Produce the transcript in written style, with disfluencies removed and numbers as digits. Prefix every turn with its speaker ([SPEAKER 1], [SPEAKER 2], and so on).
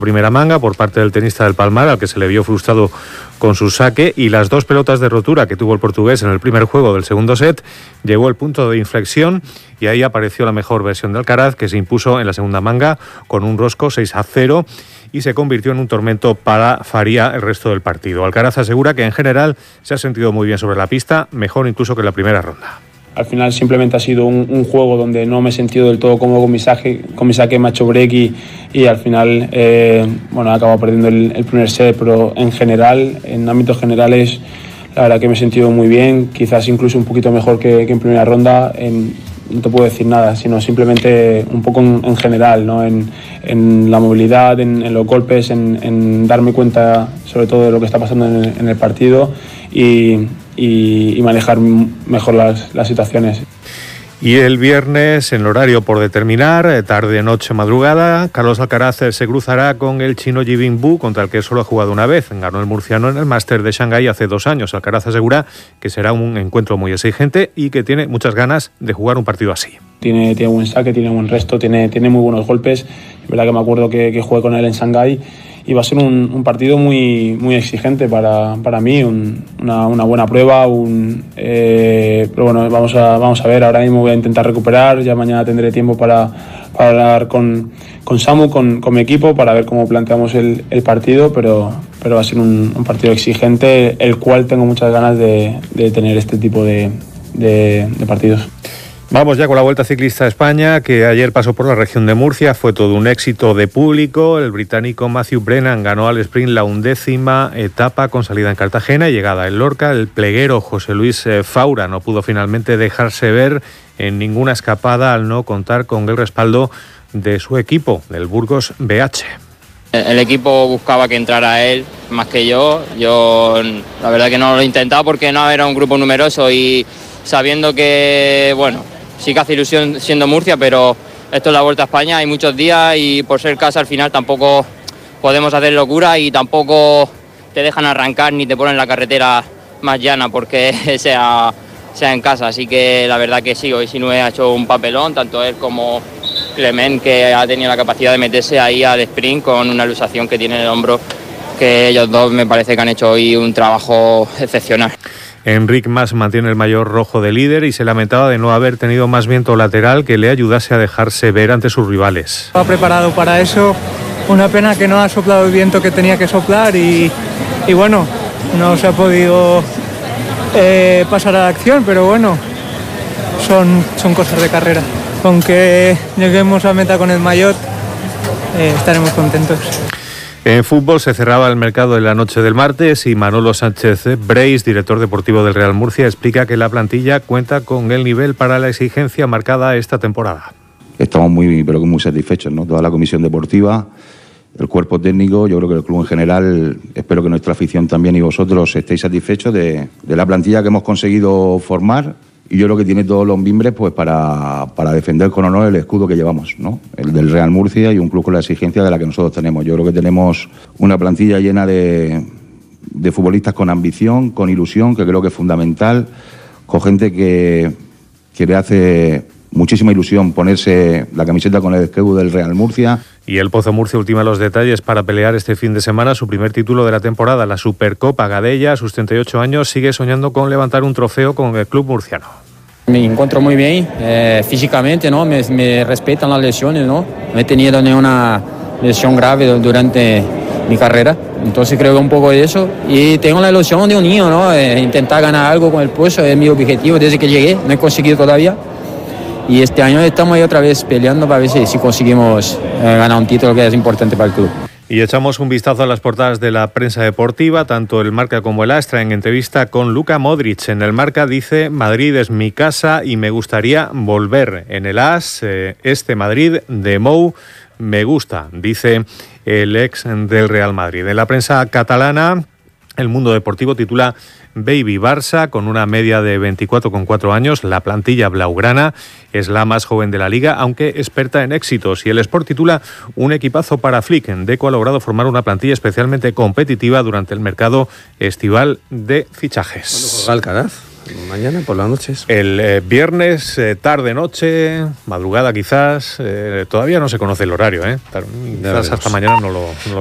[SPEAKER 1] Primera manga por parte del tenista del Palmar, al que se le vio frustrado con su saque, y las dos pelotas de rotura que tuvo el portugués en el primer juego del segundo set llegó el punto de inflexión y ahí apareció la mejor versión de Alcaraz, que se impuso en la segunda manga con un rosco 6-0 y se convirtió en un tormento para Faria el resto del partido. Alcaraz asegura que en general se ha sentido muy bien sobre la pista, mejor incluso que en la primera ronda.
[SPEAKER 2] Al final simplemente ha sido un juego donde no me he sentido del todo cómodo con mi saque, me ha hecho break y al final he acabado perdiendo el primer set, pero en general, en ámbitos generales, la verdad que me he sentido muy bien, quizás incluso un poquito mejor que en primera ronda. No te puedo decir nada, sino simplemente un poco en general, ¿no? En la movilidad, en los golpes, en darme cuenta sobre todo de lo que está pasando en el partido y manejar mejor las situaciones.
[SPEAKER 1] Y el viernes, en el horario por determinar, tarde, noche, madrugada, Carlos Alcaraz se cruzará con el chino Yibing Bu, contra el que solo ha jugado una vez. Ganó el murciano en el Máster de Shanghái hace 2 años. Alcaraz asegura que será un encuentro muy exigente y que tiene muchas ganas de jugar un partido así.
[SPEAKER 2] Tiene buen saque, tiene buen resto, tiene muy buenos golpes. Es verdad que me acuerdo que jugué con él en Shanghái y va a ser un partido muy, muy exigente para mí, una buena prueba. Pero bueno, vamos a ver. Ahora mismo voy a intentar recuperar, ya mañana tendré tiempo para hablar con Samu, con mi equipo, para ver cómo planteamos el partido, pero va a ser un partido exigente, el cual tengo muchas ganas de tener este tipo de partidos.
[SPEAKER 1] Vamos ya con la Vuelta Ciclista a España, que ayer pasó por la región de Murcia. Fue todo un éxito de público. El británico Matthew Brennan ganó al sprint la 11ª etapa con salida en Cartagena y llegada en Lorca. El pleguero José Luis Faura no pudo finalmente dejarse ver en ninguna escapada al no contar con el respaldo de su equipo, del Burgos BH.
[SPEAKER 3] El equipo buscaba que entrara él más que yo. Yo la verdad que no lo he intentado porque no era un grupo numeroso y sabiendo que, bueno, sí que hace ilusión siendo Murcia, pero esto es la Vuelta a España, hay muchos días y por ser casa al final tampoco podemos hacer locura y tampoco te dejan arrancar ni te ponen la carretera más llana porque sea en casa. Así que la verdad que sí, hoy Sinue ha hecho un papelón, tanto él como Clement, que ha tenido la capacidad de meterse ahí al sprint con una luxación que tiene en el hombro, que ellos dos me parece que han hecho hoy un trabajo excepcional.
[SPEAKER 1] Enric Mas mantiene el maillot rojo de líder y se lamentaba de no haber tenido más viento lateral que le ayudase a dejarse ver ante sus rivales.
[SPEAKER 4] Estaba preparado para eso, una pena que no ha soplado el viento que tenía que soplar y bueno, no se ha podido pasar a la acción, pero bueno, son cosas de carrera. Con que lleguemos a meta con el maillot estaremos contentos.
[SPEAKER 1] En fútbol se cerraba el mercado en la noche del martes y Manolo Sánchez Breis, director deportivo del Real Murcia, explica que la plantilla cuenta con el nivel para la exigencia marcada esta temporada.
[SPEAKER 5] Estamos muy satisfechos, ¿no? Toda la comisión deportiva, el cuerpo técnico, yo creo que el club en general, espero que nuestra afición también y vosotros estéis satisfechos de la plantilla que hemos conseguido formar. Y yo creo que tiene todos los mimbres pues para defender con honor el escudo que llevamos, ¿no? El del Real Murcia y un club con la exigencia de la que nosotros tenemos. Yo creo que tenemos una plantilla llena de futbolistas con ambición, con ilusión, que creo que es fundamental, con gente que le hace muchísima ilusión ponerse la camiseta con el escudo del Real Murcia.
[SPEAKER 1] Y el Pozo Murcia ultima los detalles para pelear este fin de semana su primer título de la temporada, la Supercopa Gadella. A sus 38 años sigue soñando con levantar un trofeo con el club murciano.
[SPEAKER 6] Me encuentro muy bien físicamente, ¿no? Me respetan las lesiones, ¿no? No he tenido ninguna lesión grave durante mi carrera, entonces creo que un poco de eso. Y tengo la ilusión de un niño, ¿no? Intentar ganar algo con el puesto es mi objetivo desde que llegué, no he conseguido todavía. Y este año estamos ahí otra vez peleando para ver si conseguimos ganar un título que es importante para el club.
[SPEAKER 1] Y echamos un vistazo a las portadas de la prensa deportiva, tanto el Marca como el Astra, en entrevista con Luka Modric. En el Marca dice: Madrid es mi casa y me gustaría volver. En el As, este Madrid de Mou me gusta, dice el ex del Real Madrid. En la prensa catalana, El Mundo Deportivo titula: Baby Barça, con una media de 24,4 años, la plantilla blaugrana es la más joven de la Liga, aunque experta en éxitos. Y el Sport titula: un equipazo para Flick. Deco ha logrado formar una plantilla especialmente competitiva durante el mercado estival de fichajes.
[SPEAKER 7] ¿Cuándo juega Alcaraz? Mañana por las noches.
[SPEAKER 1] El viernes, tarde-noche, madrugada quizás, todavía no se conoce el horario, quizás hasta mañana no lo